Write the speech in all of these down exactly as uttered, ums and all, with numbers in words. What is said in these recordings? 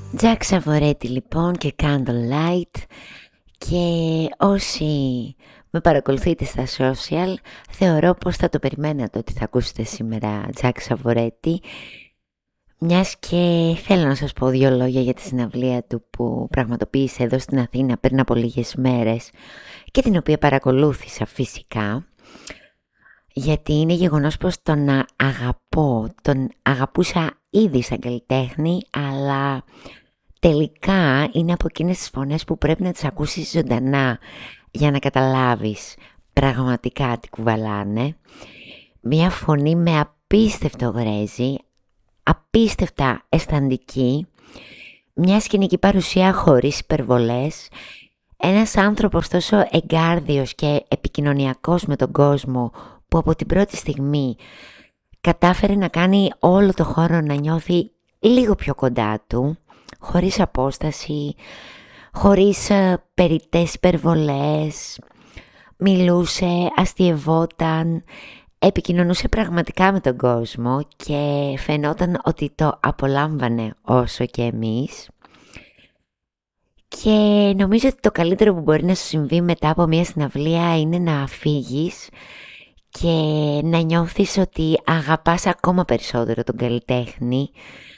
Jack Savoretti λοιπόν και Candlelight, και όσοι με παρακολουθείτε στα social θεωρώ πως θα το περιμένατε ότι θα ακούσετε σήμερα Jack Savoretti, μιας και θέλω να σας πω δύο λόγια για τη συναυλία του που πραγματοποίησε εδώ στην Αθήνα πριν από λίγες μέρες και την οποία παρακολούθησα φυσικά, γιατί είναι γεγονός πως τον αγαπώ, τον αγαπούσα ήδη σαν καλλιτέχνη, αλλά τελικά είναι από εκείνες τις φωνές που πρέπει να τις ακούσεις ζωντανά για να καταλάβεις πραγματικά τι κουβαλάνε. Μια φωνή με απίστευτο γρέζι, απίστευτα αισθαντική, μια σκηνική παρουσία χωρίς υπερβολές, ένας άνθρωπος τόσο εγκάρδιος και επικοινωνιακός με τον κόσμο που από την πρώτη στιγμή κατάφερε να κάνει όλο το χώρο να νιώθει λίγο πιο κοντά του, χωρίς απόσταση, χωρίς ε, περιττές υπερβολές, μιλούσε, αστιευόταν, επικοινωνούσε πραγματικά με τον κόσμο και φαινόταν ότι το απολάμβανε όσο και εμείς. Και νομίζω ότι το καλύτερο που μπορεί να σου συμβεί μετά από μια συναυλία είναι να φύγεις και να νιώθεις ότι αγαπάς ακόμα περισσότερο τον καλλιτέχνη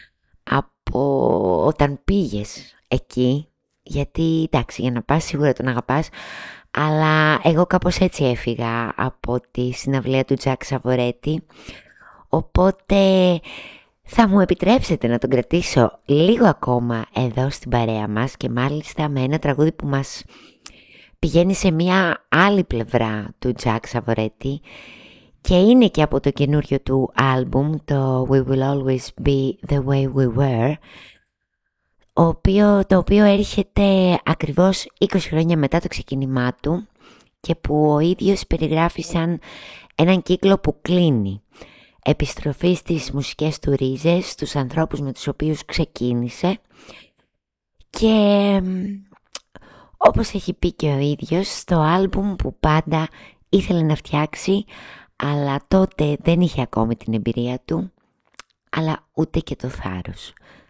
από όταν πήγες εκεί. Γιατί εντάξει, για να πας σίγουρα τον αγαπάς, αλλά εγώ κάπως έτσι έφυγα από τη συναυλία του Jack Savoretti, οπότε θα μου επιτρέψετε να τον κρατήσω λίγο ακόμα εδώ στην παρέα μας, και μάλιστα με ένα τραγούδι που μας πηγαίνει σε μια άλλη πλευρά του Jack Savoretti και είναι και από το καινούριο του άλμπουμ, το We Will Always Be The Way We Were, ο οποίο, το οποίο έρχεται ακριβώς είκοσι χρόνια μετά το ξεκίνημά του και που ο ίδιος περιγράφει σαν έναν κύκλο που κλείνει. Επιστροφή στις μουσικές του ρίζες, στους ανθρώπους με τους οποίους ξεκίνησε, και όπως έχει πει και ο ίδιος, στο άλμπουμ που πάντα ήθελε να φτιάξει, αλλά τότε δεν είχε ακόμη την εμπειρία του, αλλά ούτε και το θάρρος.